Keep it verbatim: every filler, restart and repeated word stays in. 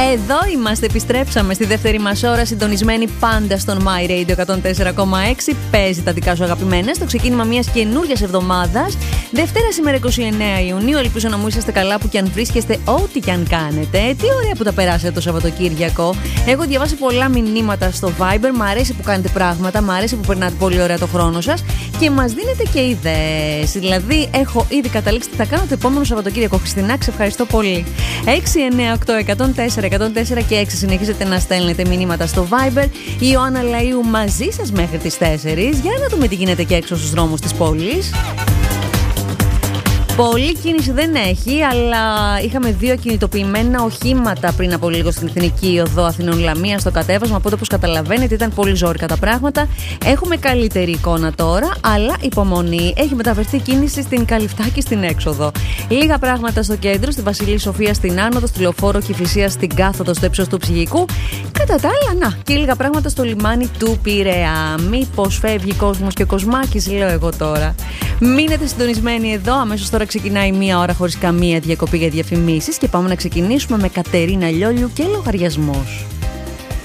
Εδώ είμαστε, επιστρέψαμε στη δεύτερη μας ώρα, συντονισμένοι πάντα στον My Radio εκατόν τέσσερα κόμμα έξι. Παίζει τα δικά σου αγαπημένα στο ξεκίνημα μιας καινούργιας εβδομάδας. Δευτέρα σήμερα είκοσι εννέα Ιουνίου. Ελπίζω να μου είσαστε καλά που κι αν βρίσκεστε, ό,τι κι αν κάνετε. Τι ωραία που τα περάσετε το Σαββατοκύριακο. Έχω διαβάσει πολλά μηνύματα στο Viber. Μ' αρέσει που κάνετε πράγματα, μ' αρέσει που περνάτε πολύ ωραία το χρόνο σας και μας δίνετε και ιδέες. Δηλαδή, έχω ήδη καταλήξει τι θα κάνω το επόμενο Σαββατοκύριακο. Χριστινά, σε ευχαριστώ πολύ. έξι εννέα οκτώ εκατόν τέσσερα εκατόν τέσσερα και έξι συνεχίζετε να στέλνετε μηνύματα στο Viber. Η Ιωάννα Λαΐου μαζί σας μέχρι τις τέσσερις. Για να δούμε τι γίνεται και έξω στους δρόμους της πόλης. Πολλή κίνηση δεν έχει, αλλά είχαμε δύο κινητοποιημένα οχήματα πριν από λίγο στην Εθνική Οδό Αθηνών Λαμία στο κατέβασμα. Οπότε, όπως καταλαβαίνετε, ήταν πολύ ζόρικα τα πράγματα. Έχουμε καλύτερη εικόνα τώρα, αλλά υπομονή. Έχει μεταφερθεί κίνηση στην Καλυφτάκη στην έξοδο. Λίγα πράγματα στο κέντρο, στη Βασιλή Σοφία στην άνοδο, στη Λεωφόρο Κηφισίας στην κάθοδο στο ύψος του Ψυγικού. Κατά τα άλλα, να, και λίγα πράγματα στο λιμάνι του Πειραιά. Μήπως φεύγει κόσμος και κοσμάκης, λέω εγώ τώρα. Μείνετε συντονισμένοι εδώ, αμέσως τώρα ξεκινάει μία ώρα χωρίς καμία διακοπή για διαφημίσεις και πάμε να ξεκινήσουμε με Κατερίνα Λιόλιου και λογαριασμός.